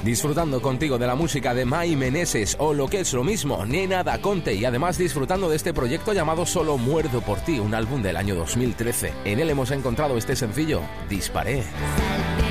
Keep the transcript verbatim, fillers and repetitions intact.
disfrutando contigo de la música de Mai Meneses o lo que es lo mismo, Nena Da Conte, y además disfrutando de este proyecto llamado Solo Muerdo por Ti, un álbum del año dos mil trece. En él hemos encontrado este sencillo, Disparé.